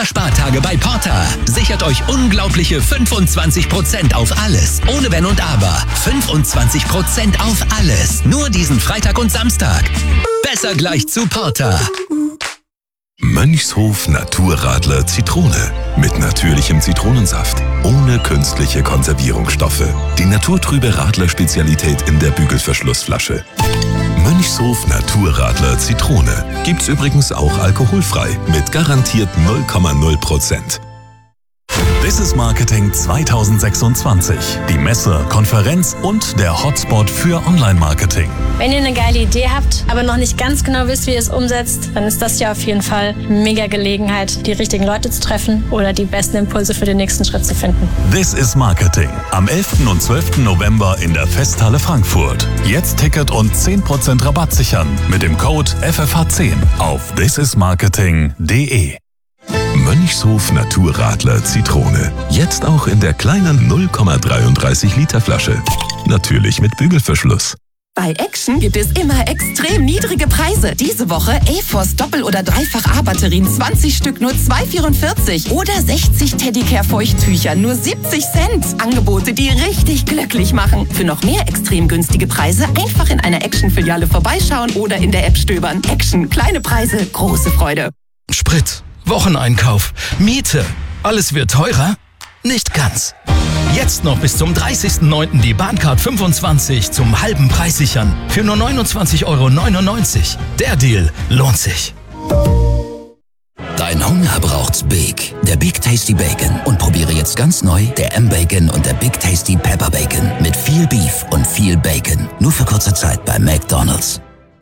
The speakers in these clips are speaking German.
Spartage bei Porter. Sichert euch unglaubliche 25% auf alles. Ohne Wenn und Aber. 25% auf alles. Nur diesen Freitag und Samstag. Besser gleich zu Porter. Mönchshof Naturradler Zitrone. Mit natürlichem Zitronensaft. Ohne künstliche Konservierungsstoffe. Die naturtrübe Radler-Spezialität in der Bügelverschlussflasche. Mönchshof Naturradler Zitrone. Gibt's übrigens auch alkoholfrei. Mit garantiert 0,0%. This is Marketing 2026. Die Messe, Konferenz und der Hotspot für Online-Marketing. Wenn ihr eine geile Idee habt, aber noch nicht ganz genau wisst, wie ihr es umsetzt, dann ist das ja auf jeden Fall eine mega Gelegenheit, die richtigen Leute zu treffen oder die besten Impulse für den nächsten Schritt zu finden. This is Marketing. Am 11. und 12. November in der Festhalle Frankfurt. Jetzt Ticket und 10% Rabatt sichern mit dem Code FFH10 auf thisismarketing.de. Mönchshof Naturradler Zitrone. Jetzt auch in der kleinen 0,33 Liter Flasche. Natürlich mit Bügelverschluss. Bei Action gibt es immer extrem niedrige Preise. Diese Woche AFOS Doppel- oder Dreifach-A-Batterien 20 Stück nur 2,44 oder 60 Teddicare-Feuchttücher nur 70 Cent. Angebote, die richtig glücklich machen. Für noch mehr extrem günstige Preise einfach in einer Action-Filiale vorbeischauen oder in der App stöbern. Action, kleine Preise, große Freude. Sprit, Wocheneinkauf, Miete. Alles wird teurer? Nicht ganz. Jetzt noch bis zum 30.09. die Bahncard 25 zum halben Preis sichern. Für nur 29,99 €. Der Deal lohnt sich. Dein Hunger braucht's Big. Der Big Tasty Bacon. Und probiere jetzt ganz neu der M-Bacon und der Big Tasty Pepper Bacon. Mit viel Beef und viel Bacon. Nur für kurze Zeit bei McDonald's.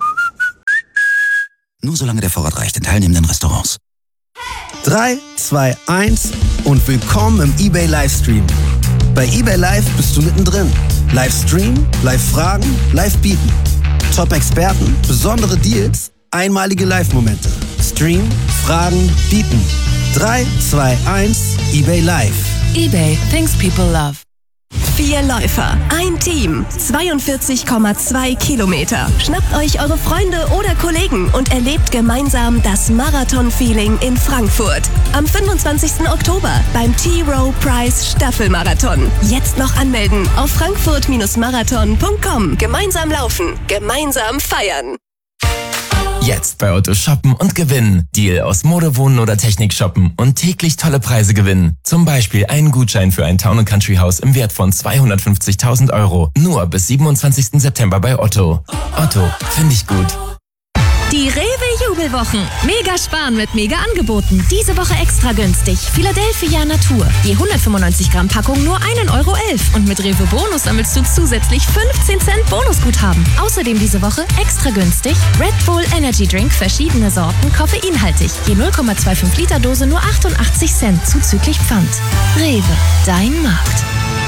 Nur solange der Vorrat reicht in teilnehmenden Restaurants. 3, 2, 1 und willkommen im eBay Livestream. Bei eBay Live bist du mittendrin. Livestream, Live-Fragen, Live-Bieten. Top-Experten, besondere Deals, einmalige Live-Momente. Stream, Fragen, Bieten. 3, 2, 1, eBay Live. eBay, things people love. 4 Läufer, ein Team, 42,2 Kilometer. Schnappt euch eure Freunde oder Kollegen und erlebt gemeinsam das Marathon-Feeling in Frankfurt. Am 25. Oktober beim T-Row Prize Staffelmarathon. Jetzt noch anmelden auf frankfurt-marathon.com. Gemeinsam laufen, gemeinsam feiern. Jetzt bei Otto shoppen und gewinnen. Deal aus Mode, Wohnen oder Technik shoppen und täglich tolle Preise gewinnen. Zum Beispiel einen Gutschein für ein Town & Country Haus im Wert von 250.000 €. Nur bis 27. September bei Otto. Otto, finde ich gut. Die Rewe-Jubelwochen. Mega sparen mit Mega-Angeboten. Diese Woche extra günstig. Philadelphia Natur. Die 195 Gramm Packung nur 1,11 € Und mit Rewe Bonus sammelst du zusätzlich 15 Cent Bonusguthaben. Außerdem diese Woche extra günstig Red Bull Energy Drink, verschiedene Sorten, koffeinhaltig. Je 0,25 Liter Dose nur 88 Cent zuzüglich Pfand. Rewe, dein Markt.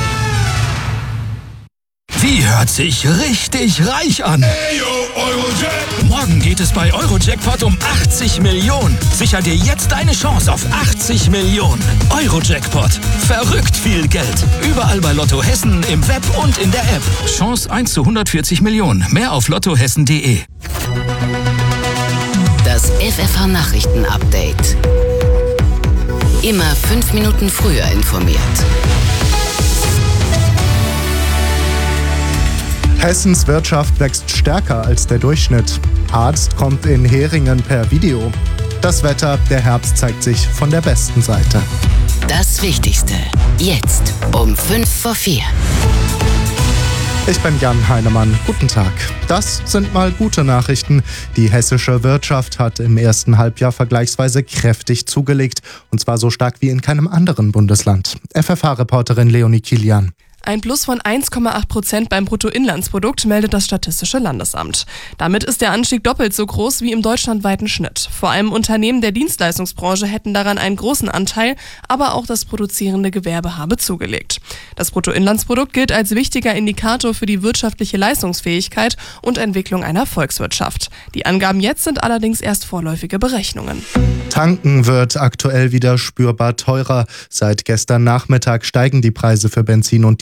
Die hört sich richtig reich an. Hey, yo, Eurojackpot. Morgen geht es bei Eurojackpot um 80 Millionen. Sicher dir jetzt deine Chance auf 80 Millionen. Eurojackpot. Verrückt viel Geld. Überall bei Lotto Hessen, im Web und in der App. Chance 1 zu 140 Millionen. Mehr auf lottohessen.de. Das FFH-Nachrichten-Update. Immer 5 Minuten früher informiert. Hessens Wirtschaft wächst stärker als der Durchschnitt. Arzt kommt in Heringen per Video. Das Wetter, der Herbst zeigt sich von der besten Seite. Das Wichtigste. Jetzt um 3:55. Ich bin Jan Heinemann. Guten Tag. Das sind mal gute Nachrichten. Die hessische Wirtschaft hat im ersten Halbjahr vergleichsweise kräftig zugelegt. Und zwar so stark wie in keinem anderen Bundesland. FFH-Reporterin Leonie Kilian. Ein Plus von 1,8% beim Bruttoinlandsprodukt meldet das Statistische Landesamt. Damit ist der Anstieg doppelt so groß wie im deutschlandweiten Schnitt. Vor allem Unternehmen der Dienstleistungsbranche hätten daran einen großen Anteil, aber auch das produzierende Gewerbe habe zugelegt. Das Bruttoinlandsprodukt gilt als wichtiger Indikator für die wirtschaftliche Leistungsfähigkeit und Entwicklung einer Volkswirtschaft. Die Angaben jetzt sind allerdings erst vorläufige Berechnungen. Tanken wird aktuell wieder spürbar teurer. Seit gestern Nachmittag steigen die Preise für Benzin und Diesel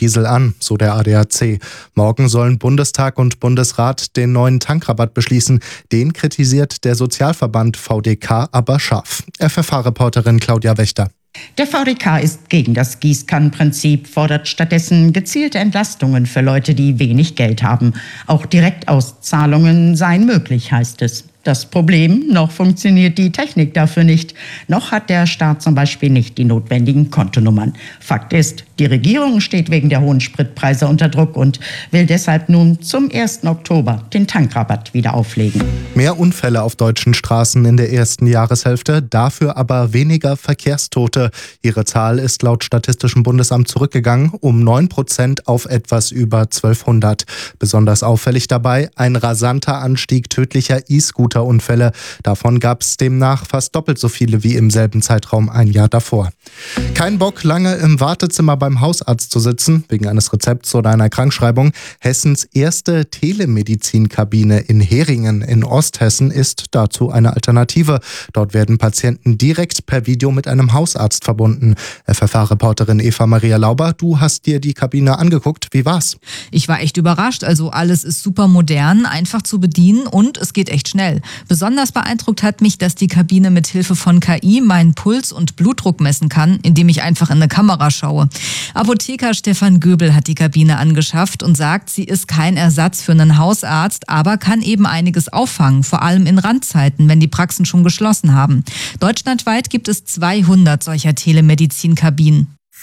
Diesel an, so der ADAC. Morgen sollen Bundestag und Bundesrat den neuen Tankrabatt beschließen. Den kritisiert der Sozialverband VDK aber scharf. FFH-Reporterin Claudia Wächter. Der VDK ist gegen das Gießkannenprinzip, fordert stattdessen gezielte Entlastungen für Leute, die wenig Geld haben. Auch Direktauszahlungen seien möglich, heißt es. Das Problem, noch funktioniert die Technik dafür nicht. Noch hat der Staat zum Beispiel nicht die notwendigen Kontonummern. Fakt ist, die Regierung steht wegen der hohen Spritpreise unter Druck und will deshalb nun zum 1. Oktober den Tankrabatt wieder auflegen. Mehr Unfälle auf deutschen Straßen in der ersten Jahreshälfte, dafür aber weniger Verkehrstote. Ihre Zahl ist laut Statistischem Bundesamt zurückgegangen, um 9% auf etwas über 1200. Besonders auffällig dabei ein rasanter Anstieg tödlicher E-Scooter-Unfälle. Davon gab es demnach fast doppelt so viele wie im selben Zeitraum ein Jahr davor. Kein Bock, lange im Wartezimmer beim Hausarzt zu sitzen, wegen eines Rezepts oder einer Krankschreibung. Hessens erste Telemedizinkabine in Heringen in Osthessen ist dazu eine Alternative. Dort werden Patienten direkt per Video mit einem Hausarzt verbunden. FFH-Reporterin Eva Maria Lauber, du hast dir die Kabine angeguckt. Wie war's? Ich war echt überrascht. Also alles ist super modern, einfach zu bedienen und es geht echt schnell. Besonders beeindruckt hat mich, dass die Kabine mit Hilfe von KI meinen Puls und Blutdruck messen kann, indem ich einfach in eine Kamera schaue. Apotheker Stefan Göbel hat die Kabine angeschafft und sagt, sie ist kein Ersatz für einen Hausarzt, aber kann eben einiges auffangen, vor allem in Randzeiten, wenn die Praxen schon geschlossen haben. Deutschlandweit gibt es 200 solcher Telemedizinkabinen.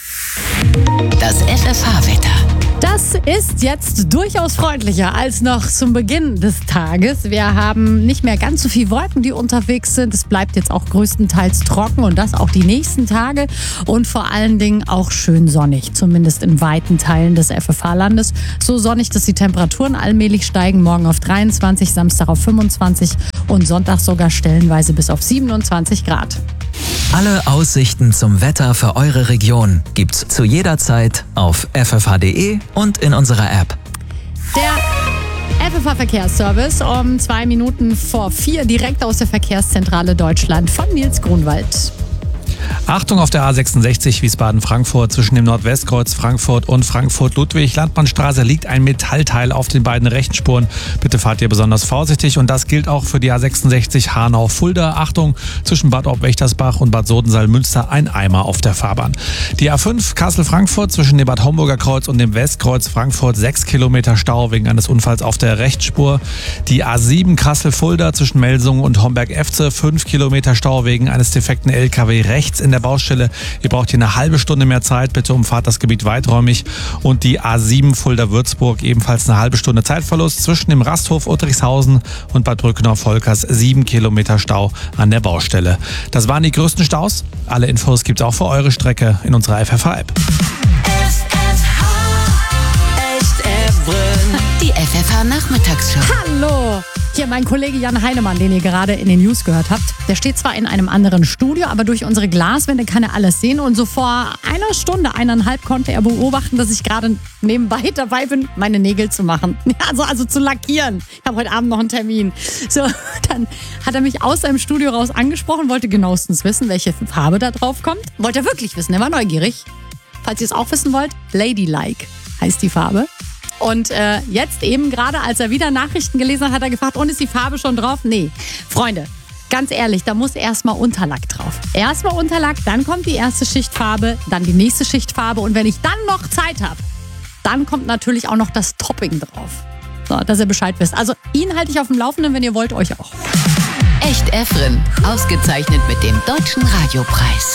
Das FFH-Wetter. Das ist jetzt durchaus freundlicher als noch zum Beginn des Tages. Wir haben nicht mehr ganz so viele Wolken, die unterwegs sind. Es bleibt jetzt auch größtenteils trocken und das auch die nächsten Tage und vor allen Dingen auch schön sonnig, zumindest in weiten Teilen des FFH-Landes. So sonnig, dass die Temperaturen allmählich steigen. Morgen auf 23, Samstag auf 25 und Sonntag sogar stellenweise bis auf 27 Grad. Alle Aussichten zum Wetter für eure Region gibt's zu jeder Zeit auf ffh.de und in unserer App. Der FFH-Verkehrsservice um 2 Minuten vor 4 direkt aus der Verkehrszentrale Deutschland von Nils Grunwald. Achtung auf der A66 Wiesbaden-Frankfurt zwischen dem Nordwestkreuz Frankfurt und Frankfurt-Ludwig. Landmannstraße liegt ein Metallteil auf den beiden rechten Spuren. Bitte fahrt ihr besonders vorsichtig und das gilt auch für die A66 Hanau-Fulda. Achtung, zwischen Bad Ob-Wächtersbach und Bad Sodensaal-Münster ein Eimer auf der Fahrbahn. Die A5 Kassel-Frankfurt zwischen dem Bad Homburger Kreuz und dem Westkreuz Frankfurt 6 Kilometer Stau wegen eines Unfalls auf der Rechtsspur. Die A7 Kassel-Fulda zwischen Melsungen und Homberg-Efze 5 Kilometer Stau wegen eines defekten LKW rechts in der Baustelle. Ihr braucht hier eine halbe Stunde mehr Zeit. Bitte umfahrt das Gebiet weiträumig. Und die A7 Fulda-Würzburg ebenfalls eine halbe Stunde Zeitverlust zwischen dem Rasthof Uttrichshausen und Bad Brückner-Volkers 7 Kilometer Stau an der Baustelle. Das waren die größten Staus. Alle Infos gibt's auch für eure Strecke in unserer FFH-App. Die FFH-Nachmittagsshow. Hallo! Hier mein Kollege Jan Heinemann, den ihr gerade in den News gehört habt. Der steht zwar in einem anderen Studio, aber durch unsere Glaswände kann er alles sehen. Und so vor einer Stunde, 1,5 konnte er beobachten, dass ich gerade nebenbei dabei bin, meine Nägel zu machen. Also zu lackieren. Ich habe heute Abend noch einen Termin. So, dann hat er mich aus seinem Studio raus angesprochen, wollte genauestens wissen, welche Farbe da drauf kommt. Wollte er wirklich wissen, er war neugierig. Falls ihr es auch wissen wollt, Ladylike heißt die Farbe. Und jetzt eben gerade, als er wieder Nachrichten gelesen hat, hat er gefragt, und ist die Farbe schon drauf? Nee. Freunde, ganz ehrlich, da muss erstmal Unterlack drauf. Erstmal Unterlack, dann kommt die erste Schicht Farbe, dann die nächste Schicht Farbe. Und wenn ich dann noch Zeit habe, dann kommt natürlich auch noch das Topping drauf. So, dass ihr Bescheid wisst. Also ihn halte ich auf dem Laufenden, wenn ihr wollt, euch auch. Echt Efren, ausgezeichnet mit dem Deutschen Radiopreis.